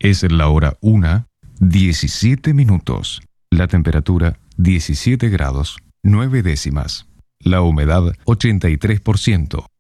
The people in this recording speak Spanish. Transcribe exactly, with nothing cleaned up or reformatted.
Es la hora una, diecisiete minutos. La temperatura diecisiete grados, nueve décimas. La humedad ochenta y tres por ciento.